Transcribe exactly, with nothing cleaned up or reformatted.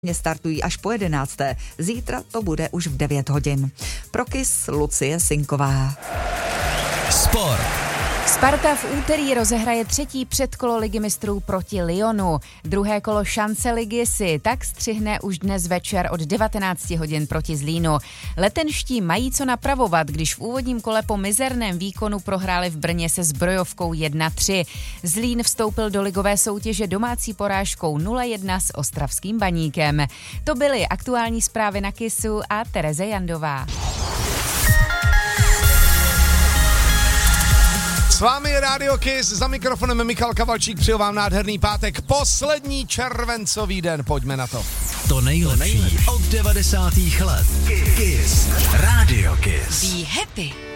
Startují až po jedenácté. Zítra to bude už v devět hodin. Pro Kiss Lucie Sinková. Sport. Sparta v úterý rozehraje třetí předkolo Ligy mistrů proti Lyonu. Druhé kolo šance ligy si tak střihne už dnes večer od devatenáct hodin proti Zlínu. Letenští mají co napravovat, když v úvodním kole po mizerném výkonu prohráli v Brně se Zbrojovkou jedna tři. Zlín vstoupil do ligové soutěže domácí porážkou nula jedna s ostravským Baníkem. To byly aktuální zprávy na Kissu a Tereze Jandová. S vámi je Radio Kiss, za mikrofonem Michal Kavalčík, přeju vám nádherný pátek, poslední červencový den, pojďme na to. To nejlepší od devadesátých let. Kiss. Radio Kiss. Be happy.